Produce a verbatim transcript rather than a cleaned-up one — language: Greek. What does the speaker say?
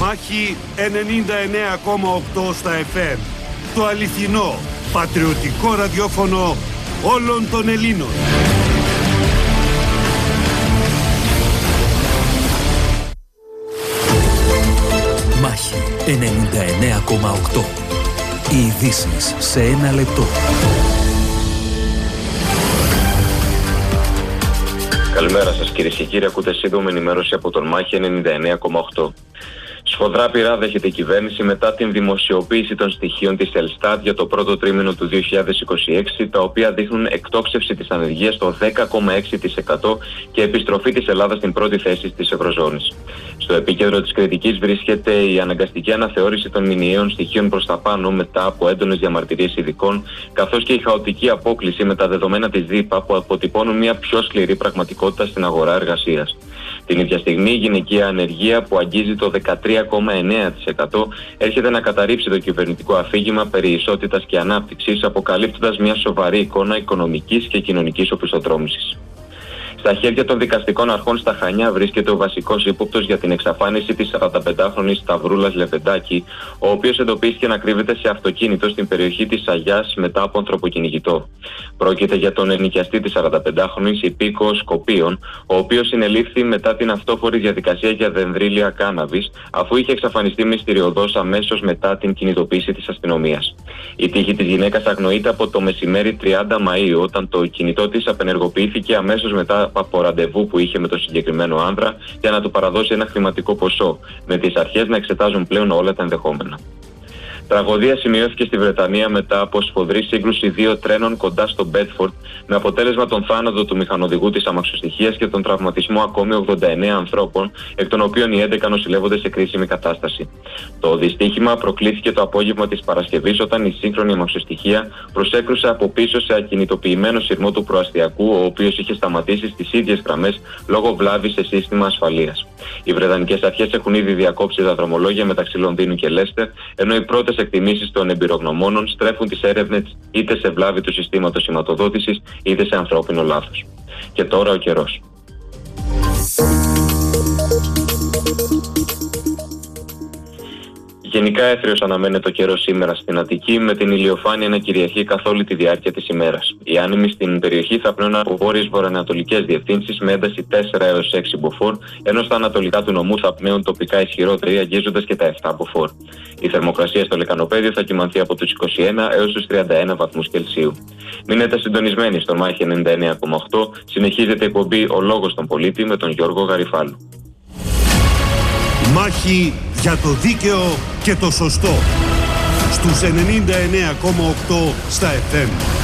Μάχη ενενήντα εννέα κόμμα οκτώ στα εφ εμ. Το αληθινό, πατριωτικό ραδιόφωνο όλων των Ελλήνων. Μάχη ενενήντα εννέα κόμμα οκτώ. Οι ειδήσεις σε ένα λεπτό. Καλημέρα σας κυρίες και κύριοι, ακούτε σύντομη ενημέρωση από τον Μάχη ενενήντα εννέα κόμμα οκτώ. Σφοδρά πειρά δέχεται η κυβέρνηση μετά την δημοσιοποίηση των στοιχείων της Ελστάτ για το πρώτο τρίμηνο του δύο χιλιάδες είκοσι έξι, τα οποία δείχνουν εκτόξευση της ανεργίας στο δέκα κόμμα έξι τοις εκατό και επιστροφή της Ελλάδας στην πρώτη θέση της Ευρωζώνης. Στο επίκεντρο της κριτικής βρίσκεται η αναγκαστική αναθεώρηση των μηνιαίων στοιχείων προς τα πάνω μετά από έντονες διαμαρτυρίες ειδικών, καθώς και η χαοτική απόκλιση με τα δεδομένα της ΔΥΠΑ που αποτυπώνουν μια πιο σκληρή πραγματικότητα στην αγορά εργασίας. Την ίδια στιγμή, η γυναικεία ανεργία που αγγίζει το δεκατρία κόμμα εννέα τοις εκατό έρχεται να καταρρύψει το κυβερνητικό αφήγημα περί ισότητας και ανάπτυξης, αποκαλύπτοντας μια σοβαρή εικόνα οικονομικής και κοινωνικής οπισθοδρόμησης. Στα χέρια των δικαστικών αρχών στα Χανιά βρίσκεται ο βασικός ύποπτος για την εξαφάνιση της σαρανταπεντάχρονης Σταυρούλας Λεβεντάκη, ο οποίος εντοπίστηκε να κρύβεται σε αυτοκίνητο στην περιοχή της Αγιάς μετά από ανθρωποκυνηγητό. Πρόκειται για τον ενοικιαστή της σαρανταπεντάχρονης υπήκοο Σκοπίων, ο οποίος συνελήφθη μετά την αυτόφορη διαδικασία για δενδρίλια κάναβης, αφού είχε εξαφανιστεί μυστηριωδώς αμέσως μετά την κινητοποίηση της αστυνομίας. Η τύχη της γυναίκας αγνοείται από το μεσημέρι τριάντα Μαΐου, όταν το κινητό της απενεργοποιήθηκε αμέσως μετά από ραντεβού που είχε με τον συγκεκριμένο άνδρα για να του παραδώσει ένα χρηματικό ποσό, με τις αρχές να εξετάζουν πλέον όλα τα ενδεχόμενα. Τραγωδία σημειώθηκε στη Βρετανία μετά από σφοδρή σύγκρουση δύο τρένων κοντά στο Μπέτφορντ, με αποτέλεσμα τον θάνατο του μηχανοδηγού της αμαξοστοιχείας και τον τραυματισμό ακόμη ογδόντα εννέα ανθρώπων, εκ των οποίων οι έντεκα νοσηλεύονται σε κρίσιμη κατάσταση. Το δυστύχημα προκλήθηκε το απόγευμα της Παρασκευής, όταν η σύγχρονη αμαξοστοιχεία προσέκρουσε από πίσω σε ακινητοποιημένο σειρμό του προαστιακού, ο οποίος είχε σταματήσει στις ίδιες γραμμές λόγω βλάβης σε σύστημα ασφαλείας. Οι βρετανικές αρχές έχουν ήδη διακόψει τα δρομολόγια μεταξύ Λονδίνου και Λέστερ, ενώ οι πρώτες εκτιμήσεις των εμπειρογνωμόνων στρέφουν τις έρευνες είτε σε βλάβη του συστήματος σηματοδότησης είτε σε ανθρώπινο λάθος. Και τώρα ο καιρός. Γενικά έθριος αναμένεται ο καιρός σήμερα στην Αττική, με την ηλιοφάνεια να κυριαρχεί καθ' όλη τη διάρκεια της ημέρας. Οι άνεμοι στην περιοχή θα πνέουν από βόρειες βορειοανατολικές διευθύνσεις με ένταση τέσσερα έως έξι μποφόρ, ενώ στα ανατολικά του νομού θα πνέουν τοπικά ισχυρότεροι, αγγίζοντας και τα επτά μποφόρ. Η θερμοκρασία στο λεκανοπέδιο θα κυμανθεί από τους είκοσι ένα έως τους τριάντα ένα βαθμούς Κελσίου. Μείνετε συντονισμένοι στο Μάχη ενενήντα εννέα κόμμα οκτώ. Συνεχίζεται η εκπομπή Ο Λόγος των Πολίτη με τον Γιώργο Γαριφάλου. Μάχη για το δίκαιο και το σωστό στους ενενήντα εννέα κόμμα οκτώ στα εφ εμ.